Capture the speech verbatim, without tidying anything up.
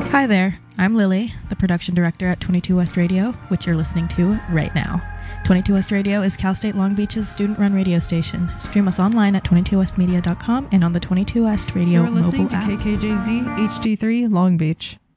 Hi there, I'm Lily, the production director at twenty-two West Radio, which you're listening to right now. twenty-two West Radio is Cal State Long Beach's student-run radio station. Stream us online at twenty-two west media dot com and on the twenty-two West Radio You're listening mobile to app. K K J Z H D three Long Beach.